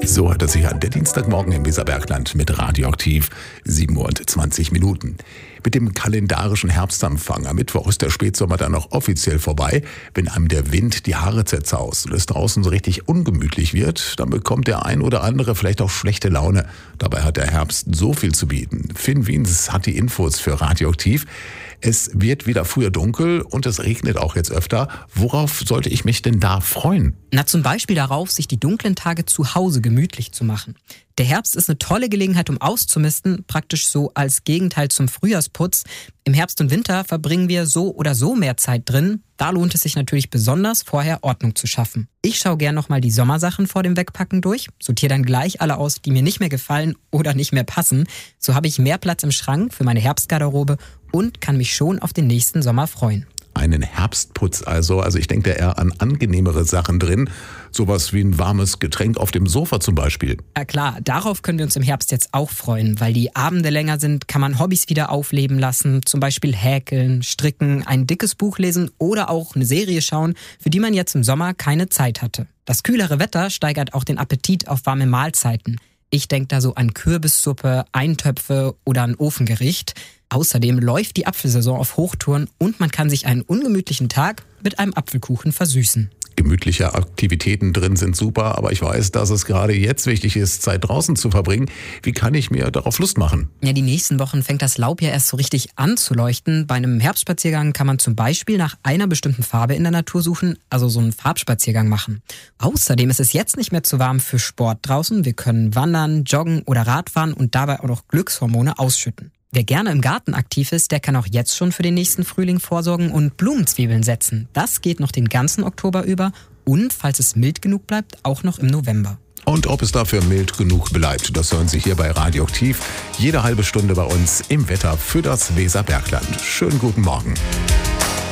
So hat es sich an der Dienstagmorgen im Weserbergland mit Radioaktiv 7:20 Minuten. Mit dem kalendarischen Herbstanfang am Mittwoch ist der Spätsommer dann noch offiziell vorbei. Wenn einem der Wind die Haare zerzaust und es draußen so richtig ungemütlich wird, dann bekommt der ein oder andere vielleicht auch schlechte Laune. Dabei hat der Herbst so viel zu bieten. Finn Wiens hat die Infos für Radioaktiv. Es wird wieder früher dunkel und es regnet auch jetzt öfter. Worauf sollte ich mich denn da freuen? Na, zum Beispiel darauf, sich die dunklen Tage zu Hause gemütlich zu machen. Der Herbst ist eine tolle Gelegenheit, um auszumisten, praktisch so als Gegenteil zum Frühjahrsputz. Im Herbst und Winter verbringen wir so oder so mehr Zeit drin. Da lohnt es sich natürlich besonders, vorher Ordnung zu schaffen. Ich schaue gern nochmal die Sommersachen vor dem Wegpacken durch, sortiere dann gleich alle aus, die mir nicht mehr gefallen oder nicht mehr passen. So habe ich mehr Platz im Schrank für meine Herbstgarderobe und kann mich schon auf den nächsten Sommer freuen. Einen Herbstputz also ich denke da eher an angenehmere Sachen drin. Sowas wie ein warmes Getränk auf dem Sofa zum Beispiel. Ja klar, darauf können wir uns im Herbst jetzt auch freuen. Weil die Abende länger sind, kann man Hobbys wieder aufleben lassen. Zum Beispiel häkeln, stricken, ein dickes Buch lesen oder auch eine Serie schauen, für die man jetzt im Sommer keine Zeit hatte. Das kühlere Wetter steigert auch den Appetit auf warme Mahlzeiten. Ich denke da so an Kürbissuppe, Eintöpfe oder ein Ofengericht. Außerdem läuft die Apfelsaison auf Hochtouren und man kann sich einen ungemütlichen Tag mit einem Apfelkuchen versüßen. Gemütliche Aktivitäten drin sind super, aber ich weiß, dass es gerade jetzt wichtig ist, Zeit draußen zu verbringen. Wie kann ich mir darauf Lust machen? Ja, die nächsten Wochen fängt das Laub ja erst so richtig an zu leuchten. Bei einem Herbstspaziergang kann man zum Beispiel nach einer bestimmten Farbe in der Natur suchen, also so einen Farbspaziergang machen. Außerdem ist es jetzt nicht mehr zu warm für Sport draußen. Wir können wandern, joggen oder Radfahren und dabei auch noch Glückshormone ausschütten. Wer gerne im Garten aktiv ist, der kann auch jetzt schon für den nächsten Frühling vorsorgen und Blumenzwiebeln setzen. Das geht noch den ganzen Oktober über und, falls es mild genug bleibt, auch noch im November. Und ob es dafür mild genug bleibt, das hören Sie hier bei Radioaktiv. Jede halbe Stunde bei uns im Wetter für das Weserbergland. Schönen guten Morgen.